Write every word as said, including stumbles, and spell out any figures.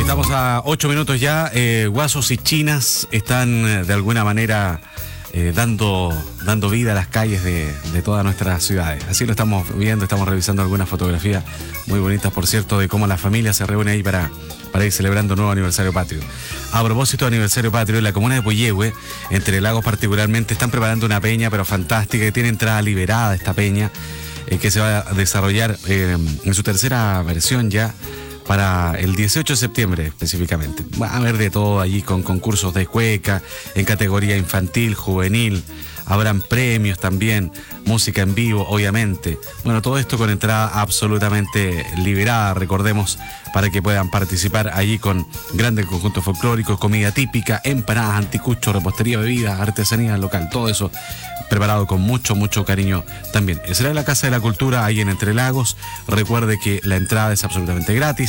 Estamos a ocho minutos ya. Eh, guasos y chinas están eh, de alguna manera eh, dando, dando vida a las calles de, de todas nuestras ciudades. Así lo estamos viendo, estamos revisando algunas fotografías muy bonitas, por cierto, de cómo la familia se reúne ahí para, para ir celebrando un nuevo aniversario patrio. A propósito de aniversario patrio, en la comuna de Puyehue, entre Lagos particularmente, están preparando una peña, pero fantástica, que tiene entrada liberada esta peña, eh, que se va a desarrollar eh, en su tercera versión ya, para el dieciocho de septiembre específicamente. Va a haber de todo allí, con concursos de cueca, en categoría infantil, juvenil, habrán premios también, música en vivo, obviamente. Bueno, todo esto con entrada absolutamente liberada, recordemos, para que puedan participar allí con grandes conjuntos folclóricos, comida típica, empanadas, anticuchos, repostería, bebidas, artesanía local, todo eso preparado con mucho, mucho cariño también. Será en la Casa de la Cultura, ahí en Entre Lagos. Recuerde que la entrada es absolutamente gratis.